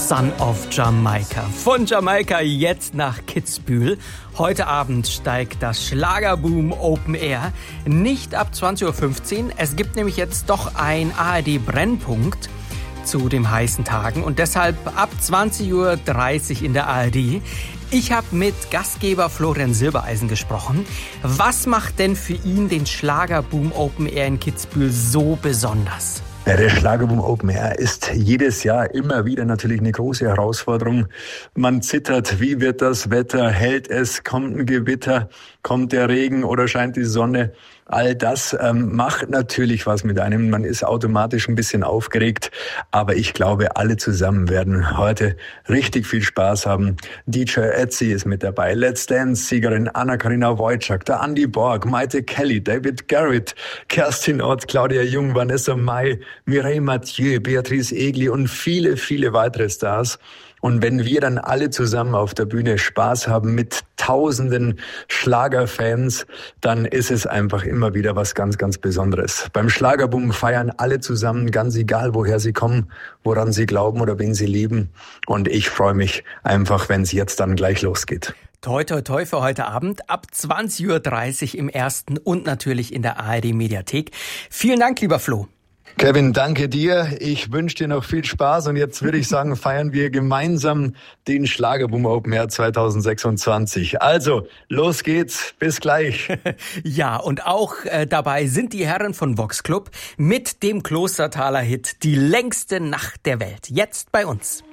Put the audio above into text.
Son of Jamaica. Von Jamaika jetzt nach Kitzbühel. Heute Abend steigt das Schlagerboom Open Air. Nicht ab 20.15 Uhr. Es gibt nämlich jetzt doch ein ARD-Brennpunkt zu den heißen Tagen und deshalb ab 20.30 Uhr in der ARD. Ich habe mit Gastgeber Florian Silbereisen gesprochen. Was macht denn für ihn den Schlagerboom Open Air in Kitzbühel so besonders? Ja, der Schlagerboom Open Air ist jedes Jahr immer wieder natürlich eine große Herausforderung. Man zittert, wie wird das Wetter, hält es, kommt ein Gewitter, kommt der Regen oder scheint die Sonne? All das macht natürlich was mit einem. Man ist automatisch ein bisschen aufgeregt, aber ich glaube, alle zusammen werden heute richtig viel Spaß haben. DJ Ötzi ist mit dabei, Let's Dance-Siegerin Anna-Karina Wojcik, der Andy Borg, Maite Kelly, David Garrett, Kerstin Ott, Claudia Jung, Vanessa Mai, Mireille Mathieu, Beatrice Egli und viele, viele weitere Stars. Und wenn wir dann alle zusammen auf der Bühne Spaß haben mit tausenden Schlagerfans, dann ist es einfach immer wieder was ganz, ganz Besonderes. Beim Schlagerboom feiern alle zusammen, ganz egal, woher sie kommen, woran sie glauben oder wen sie lieben. Und ich freue mich einfach, wenn es jetzt dann gleich losgeht. Toi, toi, toi für heute Abend ab 20.30 Uhr im Ersten und natürlich in der ARD-Mediathek. Vielen Dank, lieber Flo. Kevin, danke dir. Ich wünsche dir noch viel Spaß und jetzt würde ich sagen, feiern wir gemeinsam den Schlagerboom Open Air 2026. Also, los geht's. Bis gleich. Ja, und auch dabei sind die Herren von Vox Club mit dem Klostertaler Hit Die längste Nacht der Welt. Jetzt bei uns.